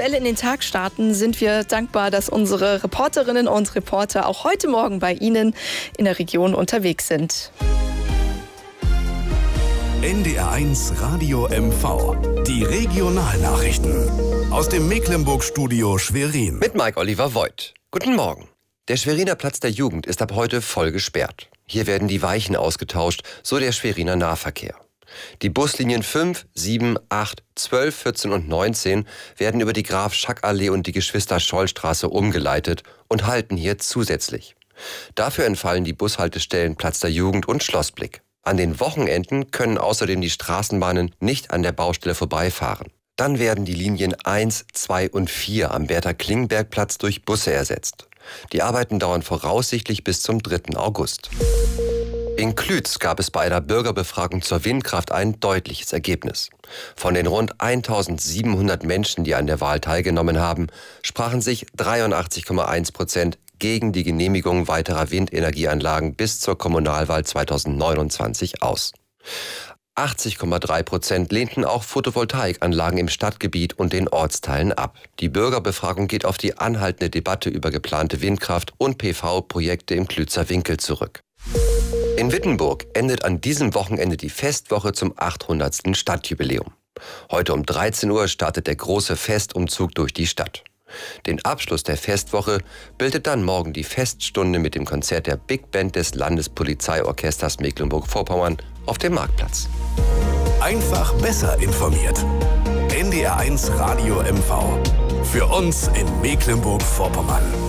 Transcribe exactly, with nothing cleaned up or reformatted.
aktuell in den Tag starten, sind wir dankbar, dass unsere Reporterinnen und Reporter auch heute Morgen bei Ihnen in der Region unterwegs sind. N D R eins Radio M V. Die Regionalnachrichten aus dem Mecklenburg-Studio Schwerin. Mit Mike Oliver Voigt. Guten Morgen. Der Schweriner Platz der Jugend ist ab heute voll gesperrt. Hier werden die Weichen ausgetauscht, so der Schweriner Nahverkehr. Die Buslinien fünf, sieben, acht, zwölf, vierzehn und neunzehn werden über die Graf-Schack-Allee und die Geschwister-Scholl-Straße umgeleitet und halten hier zusätzlich. Dafür entfallen die Bushaltestellen Platz der Jugend und Schlossblick. An den Wochenenden können außerdem die Straßenbahnen nicht an der Baustelle vorbeifahren. Dann werden die Linien eins, zwei und vier am Bertha-Klingberg-Platz durch Busse ersetzt. Die Arbeiten dauern voraussichtlich bis zum dritten August. In Klütz gab es bei einer Bürgerbefragung zur Windkraft ein deutliches Ergebnis. Von den rund eintausendsiebenhundert Menschen, die an der Wahl teilgenommen haben, sprachen sich dreiundachtzig Komma eins Prozent gegen die Genehmigung weiterer Windenergieanlagen bis zur Kommunalwahl zweitausendneunundzwanzig aus. achtzig Komma drei Prozent lehnten auch Photovoltaikanlagen im Stadtgebiet und den Ortsteilen ab. Die Bürgerbefragung geht auf die anhaltende Debatte über geplante Windkraft- und P V-Projekte im Klützer Winkel zurück. In Wittenburg endet an diesem Wochenende die Festwoche zum achthundertsten Stadtjubiläum. Heute um dreizehn Uhr startet der große Festumzug durch die Stadt. Den Abschluss der Festwoche bildet dann morgen die Feststunde mit dem Konzert der Big Band des Landespolizeiorchesters Mecklenburg-Vorpommern auf dem Marktplatz. Einfach besser informiert. N D R eins Radio M V. Für uns in Mecklenburg-Vorpommern.